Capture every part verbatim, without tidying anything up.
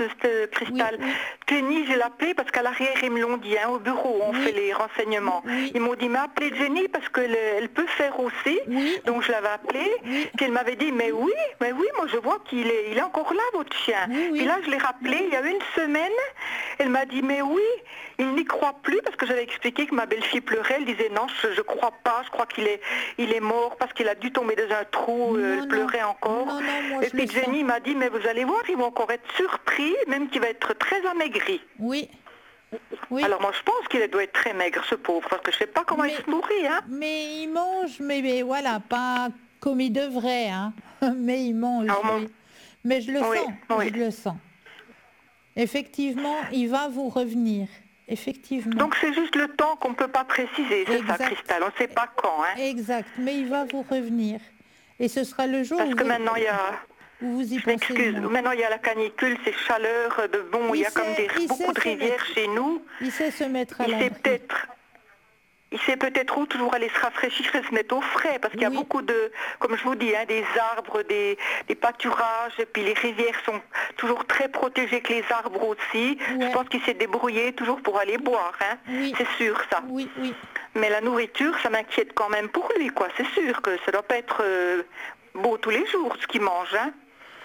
ce Cristal. Oui, oui. Jenny, je l'ai appelée parce qu'à l'arrière, ils me l'ont dit, hein, au bureau, on Oui. fait les renseignements. Oui. Ils m'ont dit, mais appelez Jenny parce qu'elle elle peut faire aussi. Oui. Donc je l'avais appelée. Oui. Puis elle m'avait dit, mais oui, mais oui, moi je vois qu'il est, il est encore là, votre chien. Oui, oui. Puis là, je l'ai rappelé il y a une semaine. Elle m'a dit, mais oui, il n'y croit plus parce que j'avais expliqué que ma belle-fille pleurait. Elle disait, non, je ne crois pas, je crois qu'il est, il est mort parce qu'il a dû tomber dans un trou, euh, Non, elle pleurait non. encore. Non, non, moi Et je puis le sens. Jenny m'a dit, mais vous allez voir, ils vont encore être surpris, même qu'il va être très amaigri. Oui. Oui. Alors moi je pense qu'il doit être très maigre, ce pauvre, parce que je ne sais pas comment Mais- il se nourrit. Hein. Mais il mange, mais, mais voilà, pas comme il devrait, hein. Mais il mange, Alors, mon- oui. Mais je le Oui, sens, oui. je le sens. Effectivement, il va vous revenir. Effectivement. Donc c'est juste le temps qu'on ne peut pas préciser, c'est ça, Exact. Cristal, on ne sait pas quand. Hein. Exact, mais il va vous revenir. Et ce sera le jour Parce où que vous, maintenant il y a... où vous y Je pensez m'excuse, moins. maintenant il y a la canicule, c'est chaleur de bon, il, Il y a comme sait- des, il beaucoup sait de se rivières mettre- chez nous. Il sait se mettre à Il sait l'abri. peut-être... Il sait peut-être où toujours aller se rafraîchir et se mettre au frais, parce qu'il y a Oui. beaucoup de, comme je vous dis, hein, des arbres, des, des pâturages, et puis les rivières sont toujours très protégées que les arbres aussi. Ouais. Je pense qu'il s'est débrouillé toujours pour aller boire, hein. Oui. C'est sûr ça. Oui, oui. Mais la nourriture, ça m'inquiète quand même pour lui, quoi. C'est sûr que ça doit pas être euh, beau tous les jours, ce qu'il mange, hein.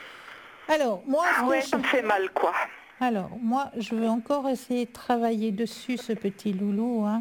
Alors, moi, ce Ah que ouais, je- ça me fait mal, quoi. Alors, moi, je veux encore essayer de travailler dessus, ce petit loulou, hein.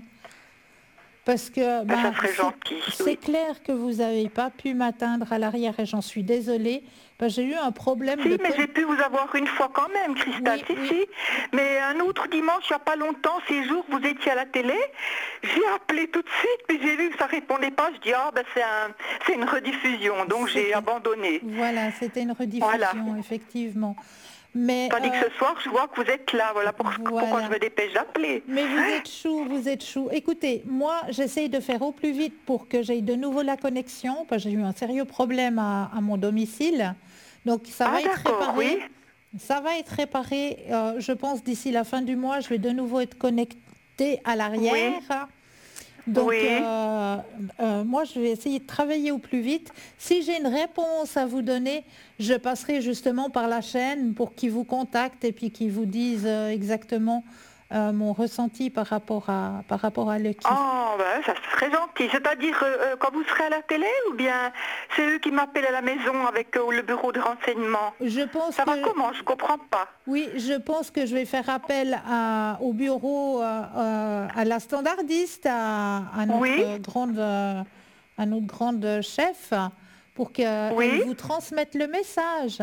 Parce que ben, ça serait c'est- gentil, c'est oui. clair que vous n'avez pas pu m'atteindre à l'arrière et j'en suis désolée. Ben, j'ai eu un problème Si, de... mais con- j'ai pu vous avoir une fois quand même, Cristal, Oui, si, oui. si. Mais un autre dimanche, il n'y a pas longtemps, ces jours, vous étiez à la télé, j'ai appelé tout de suite, puis j'ai vu que ça ne répondait pas, je dis, ah ben c'est un, c'est une rediffusion, donc j'ai C'était- abandonné. Voilà, c'était une rediffusion, Voilà. effectivement. Mais, Tandis euh, que ce soir, je vois que vous êtes là, voilà, pour, pourquoi Voilà. je me dépêche d'appeler. mais vous êtes chou, vous êtes chou. Écoutez, moi, j'essaye de faire au plus vite pour que j'aie de nouveau la connexion, parce que j'ai eu un sérieux problème à, à mon domicile. Donc, ça Ah, va être d'accord, réparé. oui. Ça va être réparé, euh, je pense, d'ici la fin du mois, je vais de nouveau être connectée à l'arrière. Donc, Oui. euh, euh, moi, je vais essayer de travailler au plus vite. Si j'ai une réponse à vous donner, je passerai justement par la chaîne pour qu'ils vous contactent et puis qu'ils vous disent euh, exactement euh, mon ressenti par rapport à, par rapport à Lucky. Oh, ben, ça serait gentil. C'est-à-dire, euh, euh, quand vous serez à la télé, ou bien c'est eux qui m'appellent à la maison avec euh, le bureau de renseignement? Je pense Ça va que... comment? Je comprends pas. Oui, je pense que je vais faire appel à- au bureau, euh, euh, à la standardiste, à, à notre, Oui. grande, euh, à notre grande chef, pour qu'elle Oui. vous transmette le message.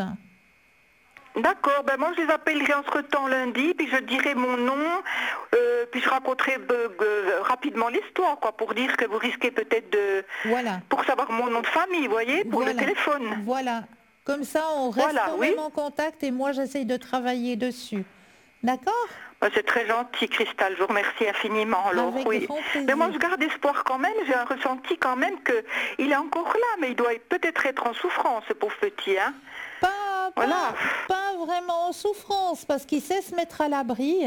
D'accord, ben moi je les appellerai entre-temps lundi, puis je dirai mon nom, euh, puis je raconterai euh, euh, rapidement l'histoire, quoi, pour dire que vous risquez peut-être de... Voilà. Pour savoir mon nom de famille, vous voyez, pour voilà. le téléphone. Voilà. Comme ça, on reste Voilà, quand oui. même en contact et moi, j'essaye de travailler dessus. D'accord? Ben, c'est très gentil, Cristal, je vous remercie infiniment. Alors, Avec oui. grand plaisir. Mais moi je garde espoir quand même, j'ai un ressenti quand même qu'il est encore là, mais il doit peut-être être en souffrance, ce pauvre petit, hein. Pas, pas, Voilà. pas vraiment en souffrance, parce qu'il sait se mettre à l'abri.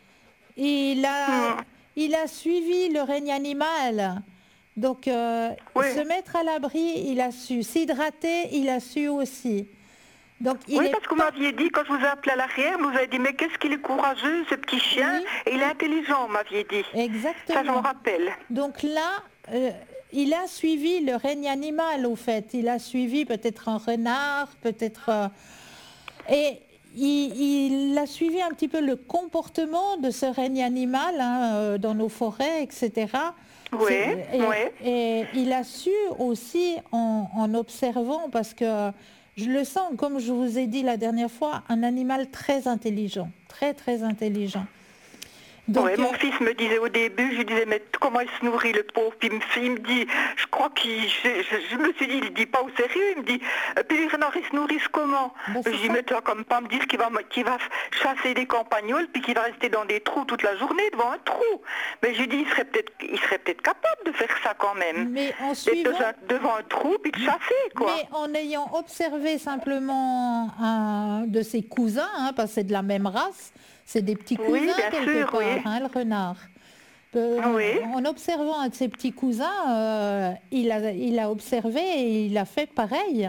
Il a, Hmm. il a suivi le règne animal. Donc, euh, Oui. se mettre à l'abri, il a su. S'hydrater, il a su aussi. Donc, il Oui, est parce que vous pas- m'aviez dit, quand je vous ai appelé à l'arrière, vous avez dit, mais qu'est-ce qu'il est courageux, ce petit chien, Oui. et il est intelligent, vous m'aviez dit. Exactement. Ça, je me rappelle. Donc là, euh, il a suivi le règne animal, au fait. Il a suivi peut-être un renard, peut-être... euh, et il, il a suivi un petit peu le comportement de ce règne animal hein, euh, dans nos forêts, et cetera. Oui, C'est- et, oui. et il a su aussi en, en observant, parce que je le sens, comme je vous ai dit la dernière fois, un animal très intelligent, très très intelligent. Donc, Ouais, mon euh, fils me disait au début, je lui disais, mais comment il se nourrit le pauvre? Puis il me, il me dit, je crois qu'il, je, je- je me suis dit, il ne dit pas au sérieux, il me dit, euh, puis les renards, ils se nourrissent comment? Ben, Je c'est dis, ça. mais tu vas comme pas me dire qu'il va, me- qu'il va chasser des campagnols, puis qu'il va rester dans des trous toute la journée, devant un trou. Mais je lui dis, il serait peut-être, il serait peut-être capable de faire ça quand même. mais en D'être suivant... devant, devant un trou, puis de chasser, quoi. Mais en ayant observé simplement un de ses cousins, hein, parce que c'est de la même race, c'est des petits cousins Oui, bien quelque sûr, part, oui. hein, le renard. Euh, Oui. En observant un de ses petits cousins, euh, il, a, il a observé et il a fait pareil.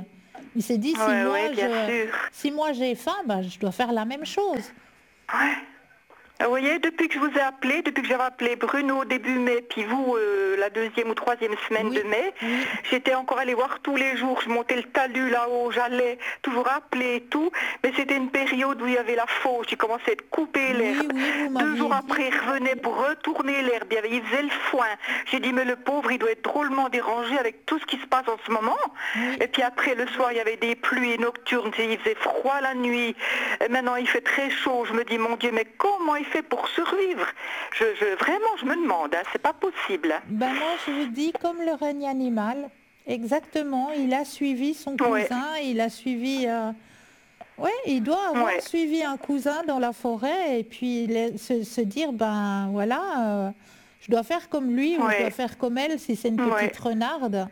Il s'est dit, si Ouais, moi, ouais, bien je, sûr. si moi j'ai faim, ben, je dois faire la même chose. Ouais. Vous voyez, depuis que je vous ai appelé, depuis que j'avais appelé Bruno au début mai, puis vous euh, la deuxième ou troisième semaine Oui, de mai, oui. j'étais encore allée voir tous les jours, je montais le talus là-haut, j'allais toujours appeler et tout, mais c'était une période où il y avait la fauche, il commençait à couper Oui, l'herbe. oui, vous Deux m'aviez jours dit. après, il revenait pour retourner l'herbe, il y avait- il faisait le foin. J'ai dit, mais le pauvre, il doit être drôlement dérangé avec tout ce qui se passe en ce moment. Oui. Et puis après, le soir, il y avait des pluies nocturnes, il faisait froid la nuit. Et maintenant, il fait très chaud. Je me dis, mon Dieu, mais comment il fait pour survivre? je, je, Vraiment, je me demande, hein, c'est pas possible. Ben moi, je vous dis, comme le règne animal, exactement, il a suivi son Ouais. cousin, il a suivi... euh, ouais, il doit avoir Ouais. suivi un cousin dans la forêt et puis les- se, se dire, ben voilà, euh, je dois faire comme lui ou je Ouais. dois faire comme elle si c'est une Ouais. petite renarde.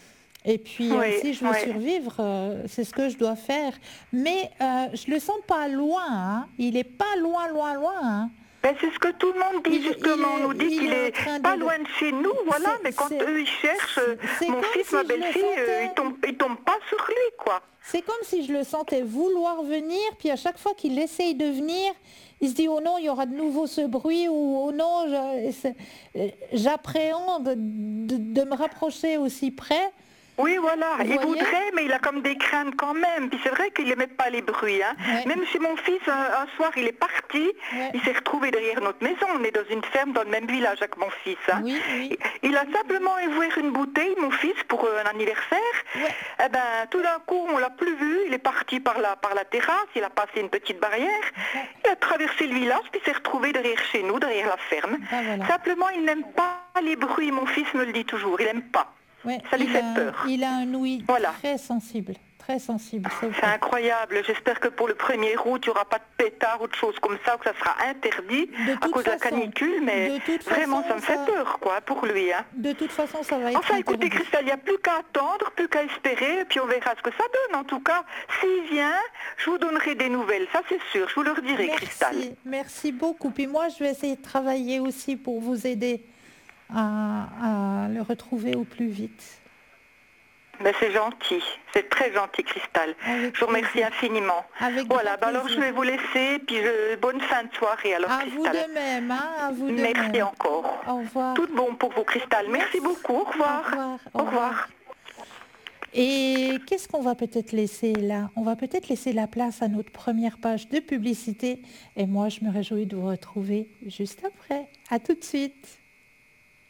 Et puis, euh, Oui, si je veux oui. survivre, euh, c'est ce que je dois faire. Mais euh, je le sens pas loin, hein. Il est pas loin, loin, loin, hein. Ben, c'est ce que tout le monde dit, Il, justement. il On nous est, dit il qu'il est en est train pas de... loin de chez nous, voilà, c'est- mais quand c'est- eux, ils cherchent, euh, c'est mon comme fils, si ma je le belle-fille, euh, sentais. ils tombent, ils tombent pas sur lui, quoi. C'est comme si je le sentais vouloir venir, puis à chaque fois qu'il essaye de venir, il se dit oh non, il y aura de nouveau ce bruit, ou oh non, je- c'est- euh, j'appréhende de, de me rapprocher aussi près. Oui, voilà, Vous il voyez? voudrait, mais il a comme des craintes quand même. Puis c'est vrai qu'il n'aimait pas les bruits. Hein. Ouais. Même chez mon fils, un, un soir, il est parti, Ouais. il s'est retrouvé derrière notre maison. On est dans une ferme dans le même village avec mon fils. Hein. Oui, oui. Il a simplement ouvert une bouteille, mon fils, pour euh, un anniversaire. Ouais. Eh ben, tout d'un coup, on l'a plus vu. Il est parti par la, par la terrasse, il a passé une petite barrière. Ouais. Il a traversé le village, puis s'est retrouvé derrière chez nous, derrière la ferme. Ben voilà. Simplement, il n'aime pas les bruits. Mon fils me le dit toujours, il n'aime pas. Ouais, Ça lui il, fait a, peur. il a un ouïe Voilà. très sensible, très sensible, c'est C'est vrai. incroyable. J'espère que pour le premier août, il n'y aura pas de pétard ou de choses comme ça, ou que ça sera interdit De à toute cause de la façon- canicule. Mais de toute vraiment, façon, ça me fait ça- peur, quoi, pour lui. Hein. De toute façon, ça va être Enfin, écoutez, interdit. Christelle, il n'y a plus qu'à attendre, plus qu'à espérer, et puis on verra ce que ça donne. En tout cas, s'il vient, je vous donnerai des nouvelles, ça c'est sûr. Je vous le redirai, Christelle. Merci, merci beaucoup. Puis moi, je vais essayer de travailler aussi pour vous aider à, à le retrouver au plus vite. Ben, c'est gentil, c'est très gentil, Christelle. Avec Je vous remercie plaisir. infiniment. Avec Voilà, grand ben alors je plaisir. vais vous laisser, puis je... bonne fin de soirée alors, À vous Christelle. de même, hein, à vous de Merci même. encore. Au revoir. Tout de bon pour vous, Christelle. Merci, Merci. beaucoup. Au revoir. Au revoir, au Au revoir. Et qu'est-ce qu'on va peut-être laisser là? On va peut-être laisser la place à notre première page de publicité. Et moi, je me réjouis de vous retrouver juste après. À tout de suite.